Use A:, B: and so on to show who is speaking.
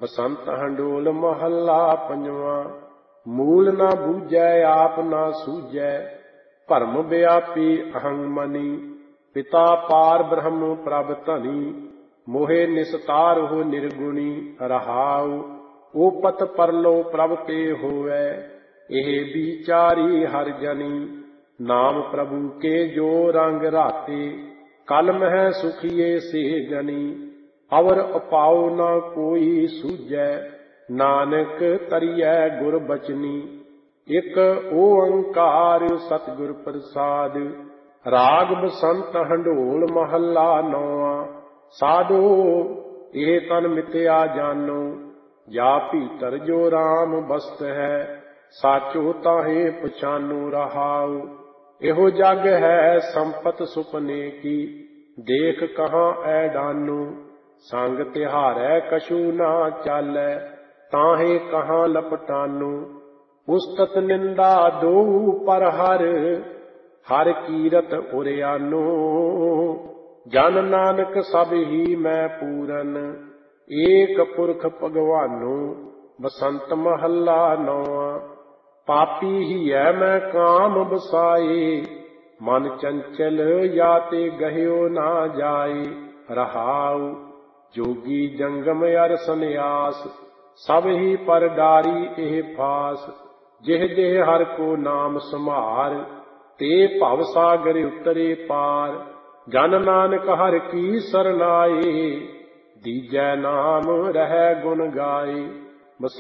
A: बसंत हंडोल महला पंजवा। मूल न बूझै आप न सूझै, भरम व्यापी अहंग मनी। पिता पार ब्रह्म प्रभ धनी, मोहे निस्तार हो निर्गुणी। रहाउ ओपत परलो प्रभ ते होवै, एह बिचारी हर जनी। नाम प्रभु के जो रंग राते, कल मह सुखिए से गनी। अवर अपाओ न कोई सूझै, नानक तरियै गुर बचनी। एक ओंकार सतगुर प्रसाद, राग बसंत हंडोल महला नौवां। साधो एह तन मिथ्या जानो, जा भीतर जो राम बसत है। साचो ताहे पछानो। रहाउ एहो जग है संपत सुपने की, देख कहाँ ऐडानो। संग तिहारै कछु ना चालै, ताहे कहाँ लपटानो। उस्तत निंदा दो पर हर, हर कीरत उरियानो। जन नानक सब ही मैं पूरन, एक पुरख भगवानो। बसंत महला नौवां। पापी ही है मैं काम बसाए, मन चंचल याते गह्यो ना जाए। रहाउ जोगी जंगम अर सन्यास, सब ही पर डारी एह फास। जिह जिह हर को नाम समार, ते भव सागर उतरे पार। जन नानक हर की सरनाए, दीजै नाम रहै गुण गाए।